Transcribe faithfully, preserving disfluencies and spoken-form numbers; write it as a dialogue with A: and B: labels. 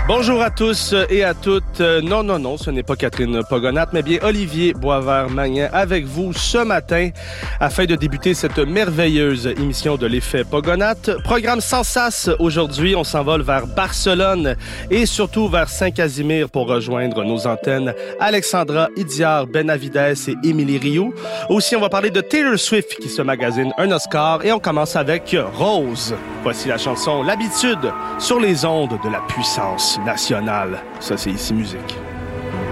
A: Bonjour à tous et à toutes. Non, non, non, ce n'est pas Catherine Pogonat, mais bien Olivier Boisvert-Magnan avec vous ce matin afin de débuter cette merveilleuse émission de l'effet Pogonat. Programme sans sas aujourd'hui, on s'envole vers Barcelone et surtout vers Saint-Casimir pour rejoindre nos antennes Alexandra Idiard, Benavides et Émilie Rioux. Aussi, on va parler de Taylor Swift qui se magasine un Oscar et on commence avec Rose. Voici la chanson L'habitude sur les ondes de la puissance nationale. Ça, c'est ici musique.